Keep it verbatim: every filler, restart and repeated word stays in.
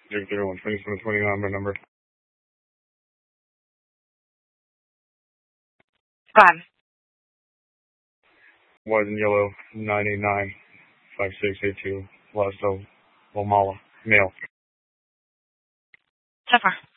zero zero one twenty-seven twenty-nine, my number. Go ahead. White and yellow, nine eight nine, five six eight two, Laszlo Lomala, male. So far.